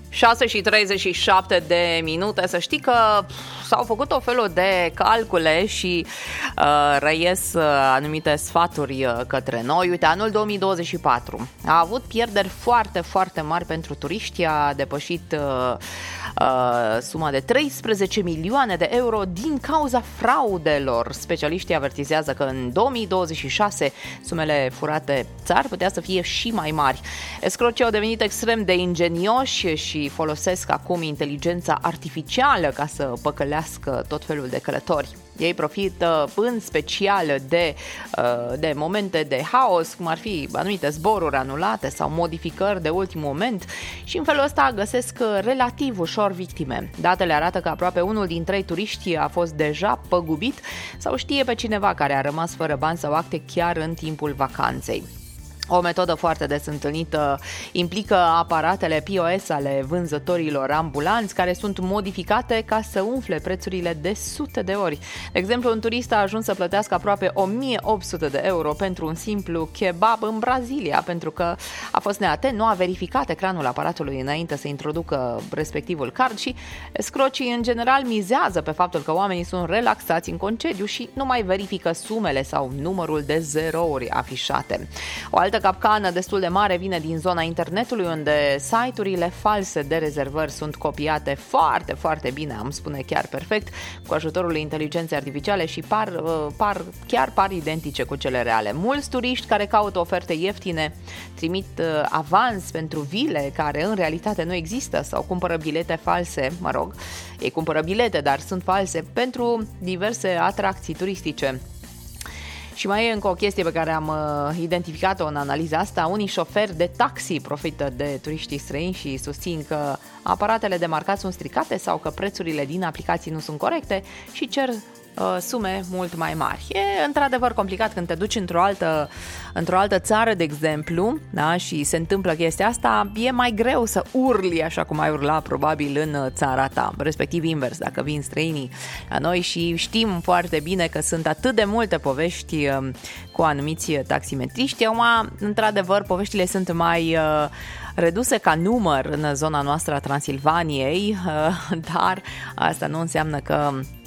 6:37 de minute. Să știi că s-au făcut o felul de calcule și răies anumite sfaturi către noi. Uite, anul 2024 a avut pierderi foarte, foarte mari pentru turiști. A depășit suma de 13 milioane de euro din cauza fraudelor. Specialiștii avertizează că în 2026 sumele furate s-ar putea să fie și mai mari. Escrocii au devenit extrem de ingenioși și folosesc acum inteligența artificială ca să păcălească tot felul de călători. Ei profită în special de momente de haos, cum ar fi anumite zboruri anulate sau modificări de ultim moment, și în felul ăsta găsesc relativ ușor victime. Datele arată că aproape unul din 3 turiști a fost deja păgubit sau știe pe cineva care a rămas fără bani sau acte chiar în timpul vacanței. O metodă foarte des întâlnită implică aparatele POS ale vânzătorilor ambulanți, care sunt modificate ca să umfle prețurile de sute de ori. De exemplu, un turist a ajuns să plătească aproape 1800 de euro pentru un simplu kebab în Brazilia, pentru că a fost neatent, nu a verificat ecranul aparatului înainte să introducă respectivul card și escrocii în general mizează pe faptul că oamenii sunt relaxați în concediu și nu mai verifică sumele sau numărul de zerouri afișate. O altă capcană destul de mare vine din zona internetului, unde site-urile false de rezervări sunt copiate foarte, foarte bine, am spune chiar perfect, cu ajutorul inteligenței artificiale și par identice cu cele reale. Mulți turiști care caută oferte ieftine trimit avans pentru vile care în realitate nu există sau cumpără bilete false, ei cumpără bilete, dar sunt false pentru diverse atracții turistice. Și mai e încă o chestie pe care am identificat-o în analiza asta. Unii șoferi de taxi profită de turiștii străini și susțin că aparatele de marcat sunt stricate sau că prețurile din aplicații nu sunt corecte și cer sume mult mai mari. E într-adevăr complicat când te duci într-o altă țară, de exemplu, da, și se întâmplă chestia asta, e mai greu să urli așa cum ai urla probabil în țara ta, respectiv invers, dacă vin străinii la noi, și știm foarte bine că sunt atât de multe povești cu anumiți taximetriști. Acum, într-adevăr, poveștile sunt mai reduse ca număr în zona noastră a Transilvaniei, dar asta nu înseamnă că